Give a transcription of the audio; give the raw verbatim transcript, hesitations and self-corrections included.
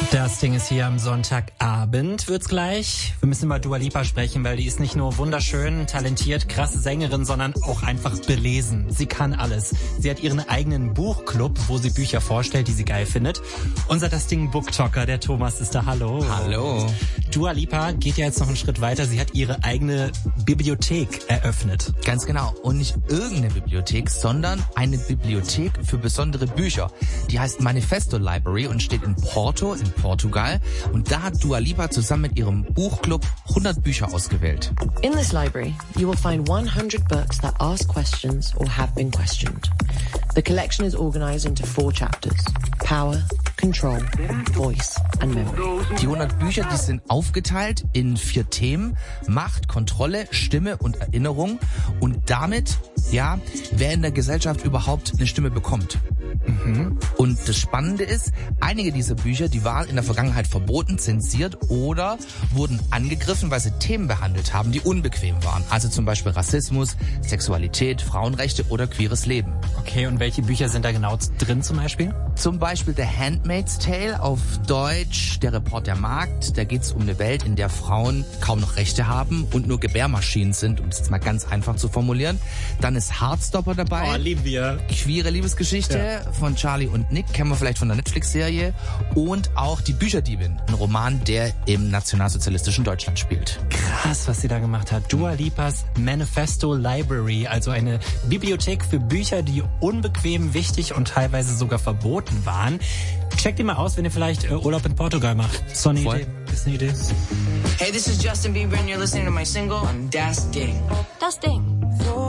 Das Ding ist hier am Sonntagabend, wird's gleich. Wir müssen über Dua Lipa sprechen, weil die ist nicht nur wunderschön, talentiert, krasse Sängerin, sondern auch einfach belesen. Sie kann alles. Sie hat ihren eigenen Buchclub, wo sie Bücher vorstellt, die sie geil findet. Unser Das Ding Booktalker, der Thomas, ist da. Hallo. Hallo. Dua Lipa geht ja jetzt noch einen Schritt weiter. Sie hat ihre eigene Bibliothek eröffnet. Ganz genau. Und nicht irgendeine Bibliothek, sondern eine Bibliothek für besondere Bücher. Die heißt Manifesto Library und steht in Porto, in Portugal. Und da hat Dua Lipa zusammen mit ihrem Buchclub hundert Bücher ausgewählt. In this library, you will find one hundred books that ask questions or have been questioned. The collection is organized into four chapters: Power, Control, Voice and Memory. Die hundert Bücher, die sind aufgeteilt in vier Themen: Macht, Kontrolle, Stimme und Erinnerung. Und damit, ja, wer in der Gesellschaft überhaupt eine Stimme bekommt. Mhm. Und das Spannende ist, einige dieser Bücher, die waren in der Vergangenheit verboten, zensiert oder wurden angegriffen, weil sie Themen behandelt haben, die unbequem waren. Also zum Beispiel Rassismus, Sexualität, Frauenrechte oder queeres Leben. Okay, und welche Bücher sind da genau drin zum Beispiel? Zum Beispiel The Handmaid's Tale, auf Deutsch Der Report der Magd. Da geht's um eine Welt, in der Frauen kaum noch Rechte haben und nur Gebärmaschinen sind, um es jetzt mal ganz einfach zu formulieren. Dann ist Heartstopper dabei. Oh, lieben wir. Queere Liebesgeschichte ja. von Charlie und Nick, kennen wir vielleicht von der Netflix-Serie. Und auch Die Bücherdiebin, ein Roman, der im nationalsozialistischen Deutschland spielt. Krass, was sie da gemacht hat. Dua Lipas Manifesto Library, also eine Bibliothek für Bücher, die unbequem, wichtig und teilweise sogar verboten waren. Checkt die mal aus, wenn ihr vielleicht äh, Urlaub in Portugal macht. So eine Idee. Ist eine Idee. Hey, this is Justin Bieber and you're listening to my single on Das Ding. Das Ding.